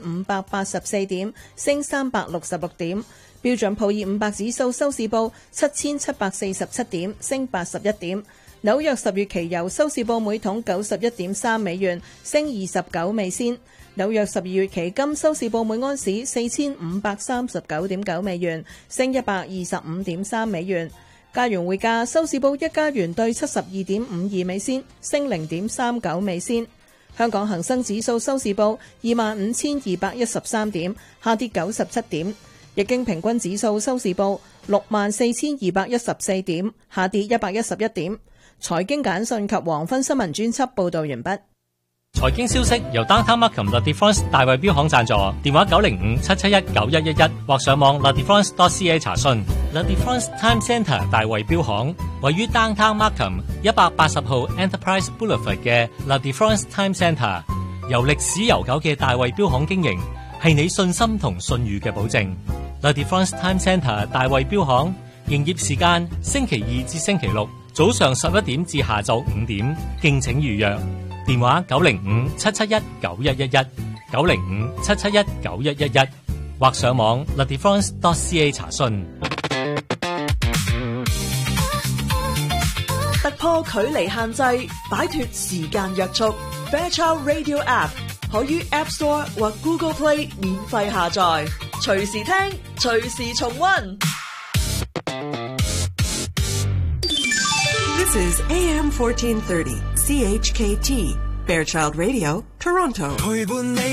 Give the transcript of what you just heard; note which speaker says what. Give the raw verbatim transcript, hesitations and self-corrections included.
Speaker 1: 五百八十四點，升三百六十六點。標準普爾五百指數收市報七千七百四十七點，升八十一點。紐約十月期油收市報每桶九十一點三美元，升二十九美仙。紐約十二月期金收市報每安士四千五百三十九點九美元，升一百二十五點三美元。加元匯價收市報一加元對七十二點五二美仙，升零點三九美仙。香港恒生指數收市報二萬五千二百一十三點，下跌九十七點。日經平均指數收市報六萬四千二百一十四點，下跌一百一十一點。財經簡訊及黃昏新聞專輯報道完畢。
Speaker 2: 財經消息由 Downtown Markham La Défense 大衛錶行贊助，電話九零五七七一九一一一或上網 La Défense dot C A 查詢。La Défense Time Centre 大衛錶行位於 Downtown Markham 一百八十號 Enterprise Boulevard 嘅 La Défense Time Centre， 由歷史悠久嘅大衛錶行經營，係你信心同信譽嘅保證。La Défense Time Centre 大衛錶行營業時間星期二至星期六早上十一點至下晝五點，敬請預約。電話九零五七七一九一一一九零五七七一九一一一或上網 La Défense dot C A 查詢。
Speaker 3: 突破距離限制，擺脫時間約束。Fairchild Radio App 可於 App Store 或 Google Play 免費下載，隨時聽，隨時重溫。
Speaker 4: This is A M fourteen thirty C H K T Fairchild Radio, Toronto.